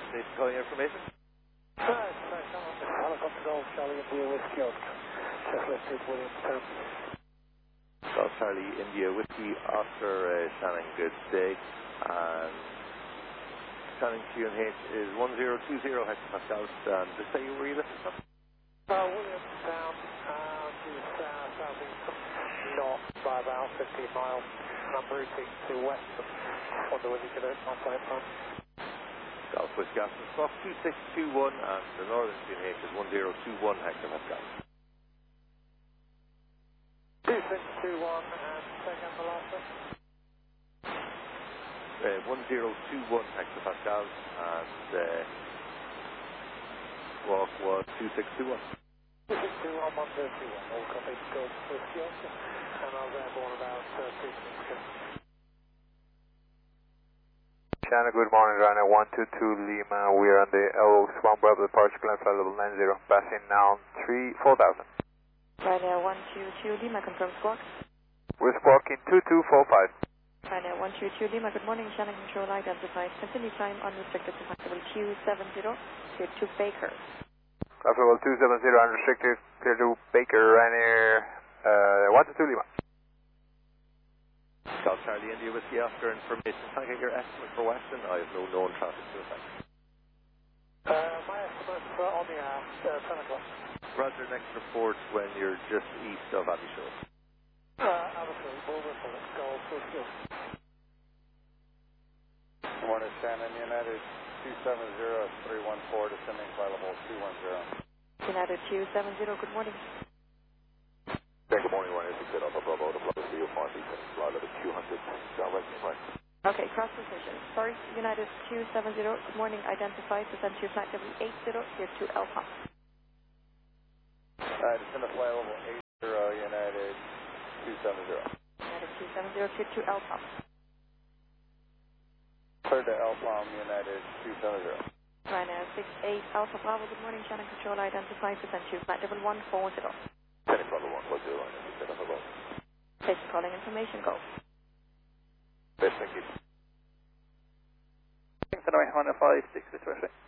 Station calling information. Helicopter Golf Charlie India Whiskey Oscar. Just lifted Williamstown. Golf Charlie India Whiskey Oscar, Shannon, good day. And Shannon QNH is 1020 hectopascals. And just say where you lifted from? Williamstown, due southeast, north by about 15 miles. I'm routing to west. Wonder whether you can open my flight plan. Golf Whiskey Oscar Fox 2621 and the northern QNH is 1021 hectopascals. 2621 and second the last one. 1021 hectopascals and walk was 2621. 2621, 1021, all copies, Golf Whiskey Oscar, and I was airborne about 3 minutes ago. Shannon, good morning, Ryanair 122 Lima, we are on the LO1 Bravo departure plan flight level 90, passing now 4000. Ryanair 122 Lima, confirm squawk. We're squawking 2245. Ryanair 122 Lima, good morning, Shannon control identified. Continue time unrestricted to level Q70, clear to Baker. Level 270 unrestricted, clear to Baker, Ryanair 122 Lima. Golf Charlie India Whiskey Oscar information. Can I get your estimate for Weston? I have no known traffic to affect. My estimate on the hour, 10 o'clock. Roger, next report when you're just east of Abbey Shore. Aberfield, Wolverhampton, Golf Whiskey Oscar. Good morning, Shannon, United 270-314, descending flight level 210. United 270, good morning. Good morning, Ryan. As you said, Alpha Bravo, the flight is 5 flight level 200, southwest right. Okay, cross position. Sorry, United 270, good morning, identified, descend to flight level 80, clear to Alpha. Descend to flight level 80, United 270. United 270, clear to Alpha. Clear to Alpha, United 270. Ryanair 68 Alpha Bravo, good morning, Shannon control identified, descend to flight level 140. Heading Bravo 140, and you said Alpha Bravo. Station calling information, go. Best, thank you. Thanks, anyway, 156 situation.